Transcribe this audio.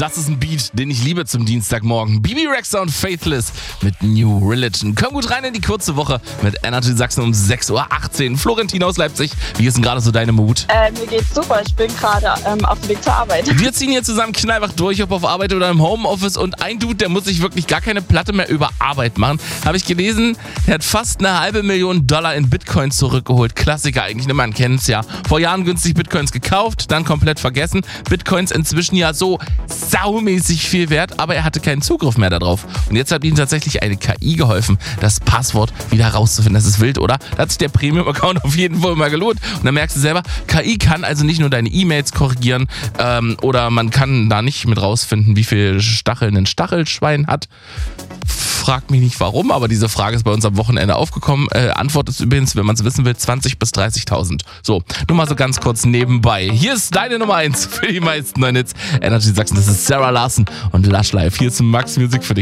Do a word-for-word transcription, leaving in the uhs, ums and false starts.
Das ist ein Beat, den ich liebe zum Dienstagmorgen. Bibi Rexha und Faithless mit New Religion. Komm gut rein in die kurze Woche mit Energy Sachsen um sechs Uhr achtzehn. Florentin aus Leipzig, wie ist denn gerade so deine Mut? Äh, mir geht's super, ich bin gerade ähm, auf dem Weg zur Arbeit. Wir ziehen hier zusammen knallwach durch, ob auf Arbeit oder im Homeoffice. Und ein Dude, der muss sich wirklich gar keine Platte mehr über Arbeit machen. Habe ich gelesen, der hat fast eine halbe Million Dollar in Bitcoins zurückgeholt. Klassiker eigentlich, ne? Man kennt es ja. Vor Jahren günstig Bitcoins gekauft, dann komplett vergessen. Bitcoins inzwischen ja so saumäßig viel wert, aber er hatte keinen Zugriff mehr darauf. Und jetzt hat ihm tatsächlich eine K I geholfen, das Passwort wieder herauszufinden. Das ist wild, oder? Da hat sich der Premium-Account auf jeden Fall mal gelohnt. Und dann merkst du selber, K I kann also nicht nur deine E-Mails korrigieren ähm, oder man kann da nicht mit rausfinden, wie viel Stacheln ein Stachelschwein hat. Fragt mich nicht warum, aber diese Frage ist bei uns am Wochenende aufgekommen. Äh, Antwort ist übrigens, wenn man es wissen will, zwanzigtausend bis dreißigtausend. So, nur mal so ganz kurz nebenbei. Hier ist deine Nummer eins für die meisten neuen Hits. Energy Sachsen, das ist Sarah Larson und Lush Life. Hier zum Max Music für dich.